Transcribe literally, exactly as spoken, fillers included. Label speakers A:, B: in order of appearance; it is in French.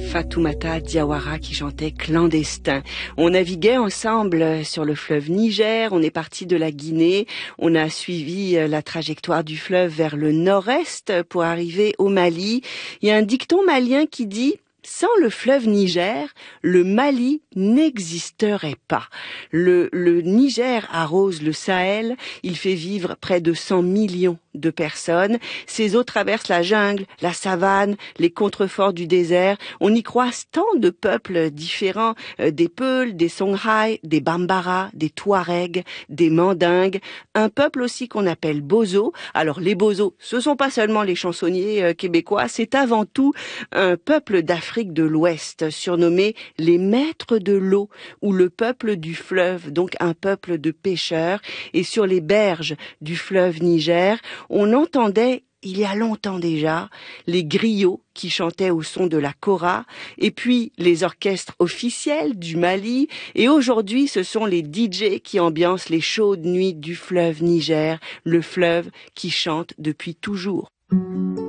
A: Fatoumata Diawara qui chantait Clandestin. On naviguait ensemble sur le fleuve Niger, on est parti de la Guinée, on a suivi la trajectoire du fleuve vers le nord-est pour arriver au Mali. Il y a un dicton malien qui dit « Sans le fleuve Niger, le Mali n'existerait pas ». Le, le Niger arrose le Sahel, il fait vivre près de cent millions de personnes. Ses eaux traversent la jungle, la savane, les contreforts du désert. On y croise tant de peuples différents, euh, des Peuls, des Songhai, des Bambara, des Touaregs, des Mandingues. Un peuple aussi qu'on appelle Bozo. Alors les Bozos, ce sont pas seulement les chansonniers euh, québécois, c'est avant tout un peuple d'Afrique de l'Ouest, surnommé les maîtres de l'eau, ou le peuple du fleuve, donc un peuple de pêcheurs. Et sur les berges du fleuve Niger, on entendait, il y a longtemps déjà, les griots qui chantaient au son de la kora, et puis les orchestres officiels du Mali, et aujourd'hui ce sont les D J qui ambiancent les chaudes nuits du fleuve Niger, le fleuve qui chante depuis toujours.